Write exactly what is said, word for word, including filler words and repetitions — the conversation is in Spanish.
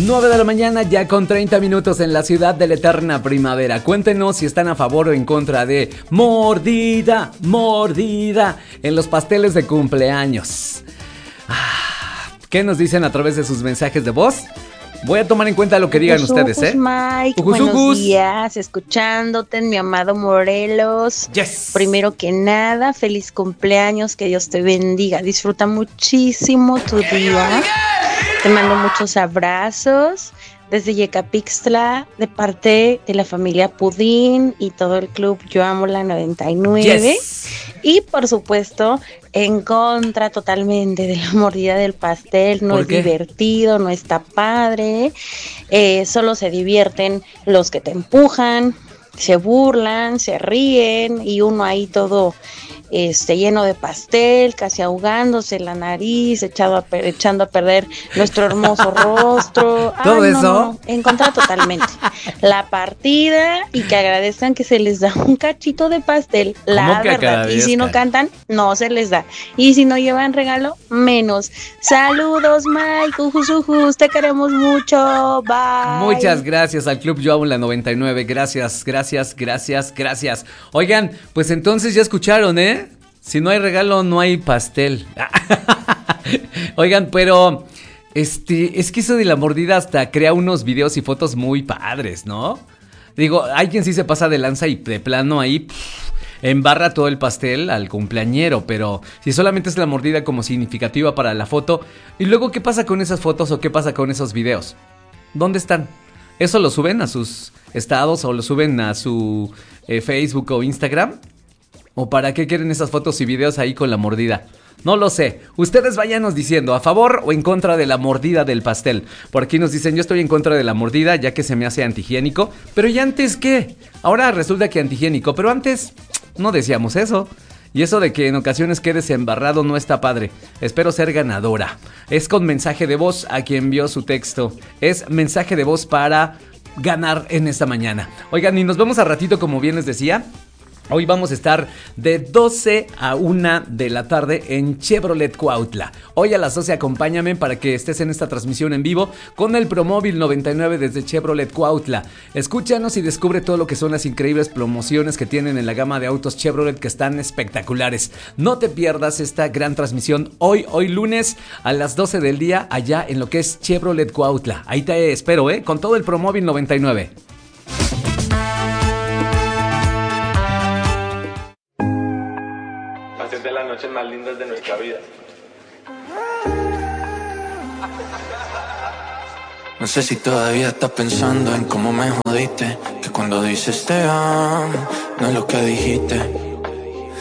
nueve de la mañana, ya con treinta minutos en la ciudad de la eterna primavera. Cuéntenos si están a favor o en contra de mordida, mordida en los pasteles de cumpleaños. Ah, ¿qué nos dicen a través de sus mensajes de voz? Voy a tomar en cuenta lo que digan Ujus, ustedes, ¿eh? Mike, Ujus, buenos ujus. días, escuchándote, mi amado Morelos. Yes. Primero que nada, feliz cumpleaños, que Dios te bendiga. Disfruta muchísimo tu día. Te mando muchos abrazos desde Yecapixtla, de parte de la familia Pudín y todo el club Yo Amo la noventa y nueve. Yes. Y por supuesto, en contra totalmente de la mordida del pastel. No ¿Por es qué? divertido, no está padre. Eh, solo se divierten los que te empujan, se burlan, se ríen y uno ahí todo este lleno de pastel, casi ahogándose la nariz, echado a per- echando a perder nuestro hermoso rostro. ¿Todo Ay, no, eso? no, no, en contra totalmente. La partida y que agradezcan que se les da un cachito de pastel, la ¿Cómo que verdad. Y si no agradezcan? cantan, no se les da. Y si no llevan regalo, menos. Saludos, Mike, ujus, ujus, te queremos mucho. Bye. Muchas gracias al Club Yo Amo la noventa y nueve. Gracias, gracias, gracias, gracias. Oigan, pues entonces ya escucharon, ¿eh? Si no hay regalo, no hay pastel. Oigan, pero este, es que eso de la mordida hasta crea unos videos y fotos muy padres, ¿no? Digo, hay quien sí se pasa de lanza y de plano ahí pff, embarra todo el pastel al cumpleañero, pero si solamente es la mordida como significativa para la foto, ¿y luego qué pasa con esas fotos o qué pasa con esos videos? ¿Dónde están? ¿Eso lo suben a sus estados o lo suben a su eh, Facebook o Instagram? ¿O para qué quieren esas fotos y videos ahí con la mordida? No lo sé. Ustedes váyanos diciendo a favor o en contra de la mordida del pastel. Por aquí nos dicen, yo estoy en contra de la mordida ya que se me hace antihigiénico. Pero ¿y antes qué? Ahora resulta que antihigiénico, pero antes no decíamos eso. Y eso de que en ocasiones quedes embarrado no está padre. Espero ser ganadora. Es con mensaje de voz a quien envió su texto. Es mensaje de voz para ganar en esta mañana. Oigan, y nos vemos a ratito como bien les decía. Hoy vamos a estar de doce a una de la tarde en Chevrolet Cuautla. Hoy a las doce acompáñame para que estés en esta transmisión en vivo con el Promóvil noventa y nueve desde Chevrolet Cuautla. Escúchanos y descubre todo lo que son las increíbles promociones que tienen en la gama de autos Chevrolet que están espectaculares. No te pierdas esta gran transmisión hoy, hoy lunes a las doce del día allá en lo que es Chevrolet Cuautla. Ahí te espero, ¿eh? Con todo el Promóvil noventa y nueve. De las noches más lindas de nuestra vida. No sé si todavía estás pensando en cómo me jodiste, que cuando dices te amo, no es lo que dijiste.